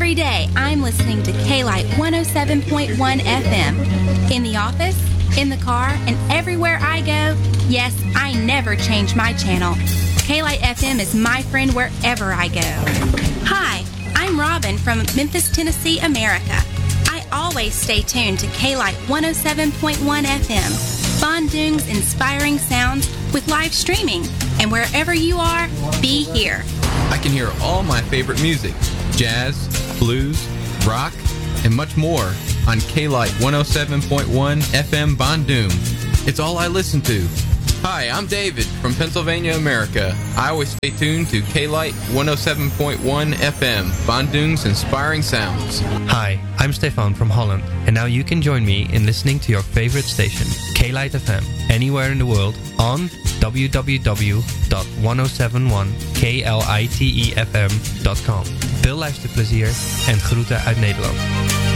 Every day, I'm listening to K-Light 107.1 FM. In the office, in the car, and everywhere I go, yes, I never change my channel. K-Light FM is my friend wherever I go. Hi, I'm Robin from Memphis, Tennessee, America. I always stay tuned to K-Light 107.1 FM. Bandung's inspiring sounds with live streaming. And wherever you are, be here. I can hear all my favorite music, jazz, blues, rock, and much more on K-Light 107.1 FM Bandung. It's all I listen to. Hi, I'm David from Pennsylvania, America. I always stay tuned to K-Light 107.1 FM, Bandung's inspiring sounds. Hi, I'm Stefan from Holland, and now you can join me in listening to your favorite station, K-Light FM, anywhere in the world on www.1071klitefm.com. Veel luisterplezier en groeten uit Nederland.